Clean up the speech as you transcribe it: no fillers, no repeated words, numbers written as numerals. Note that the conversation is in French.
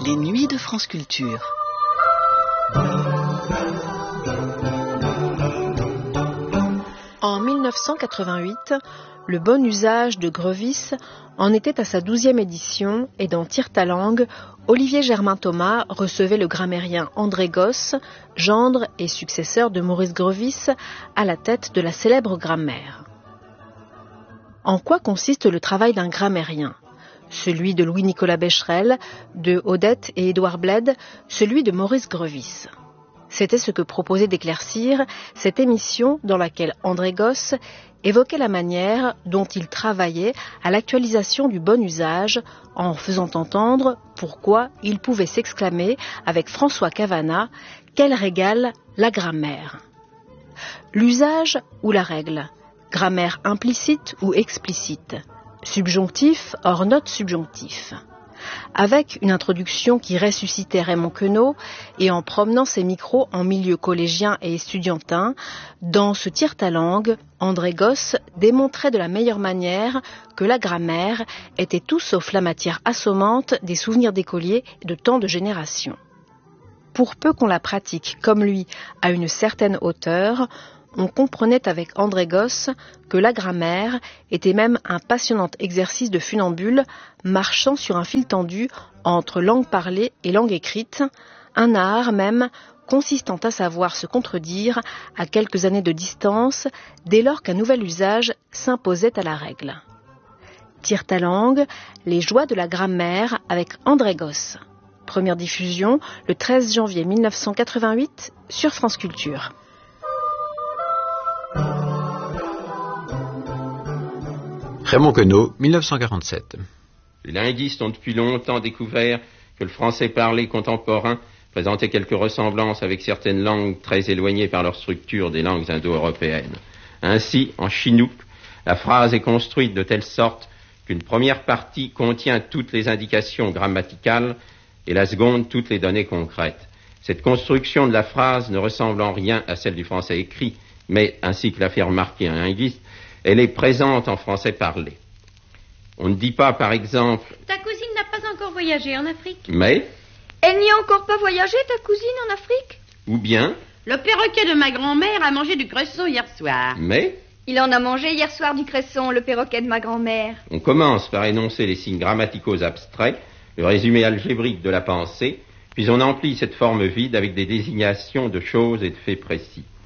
Les nuits de France Culture. En 1988, le bon usage de Grevis en était à sa 12e édition et dans Tire-ta-langue, Olivier Germain-Thomas recevait le grammairien André Gosse, gendre et successeur de Maurice Grevis, à la tête de la célèbre grammaire. En quoi consiste le travail d'un grammairien ? Celui de Louis-Nicolas Becherel, de Odette et Édouard Bled, celui de Maurice Grevis. C'était ce que proposait d'éclaircir cette émission dans laquelle André Gosse évoquait la manière dont il travaillait à l'actualisation du bon usage en faisant entendre pourquoi il pouvait s'exclamer avec François Cavana « Quel régal la grammaire !» L'usage ou la règle, grammaire implicite ou explicite, subjonctif hors note subjonctif. Avec une introduction qui ressuscitait Raymond Queneau et en promenant ses micros en milieu collégien et estudiantin, dans ce Tire-ta-langue, André Gosse démontrait de la meilleure manière que la grammaire était tout sauf la matière assommante des souvenirs d'écoliers de tant de générations. Pour peu qu'on la pratique comme lui à une certaine hauteur, on comprenait avec André Gosse que la grammaire était même un passionnant exercice de funambule marchant sur un fil tendu entre langue parlée et langue écrite, un art même consistant à savoir se contredire à quelques années de distance dès lors qu'un nouvel usage s'imposait à la règle. Tire-ta-langue, les joies de la grammaire avec André Gosse. Première diffusion le 13 janvier 1988 sur France Culture. Raymond Queneau, 1947. Les linguistes ont depuis longtemps découvert que le français parlé contemporain présentait quelques ressemblances avec certaines langues très éloignées par leur structure des langues indo-européennes. Ainsi, en chinook, la phrase est construite de telle sorte qu'une première partie contient toutes les indications grammaticales et la seconde toutes les données concrètes. Cette construction de la phrase ne ressemble en rien à celle du français écrit, mais, ainsi que l'a fait remarquer un linguiste, elle est présente en français parlé. On ne dit pas, par exemple... Ta cousine n'a pas encore voyagé en Afrique. Mais... Elle n'y a encore pas voyagé, ta cousine, en Afrique. Ou bien... Le perroquet de ma grand-mère a mangé du cresson hier soir. Mais... Il en a mangé hier soir du cresson, le perroquet de ma grand-mère. On commence par énoncer les signes grammaticaux abstraits, le résumé algébrique de la pensée, puis on emplit cette forme vide avec des désignations de choses et de faits précis.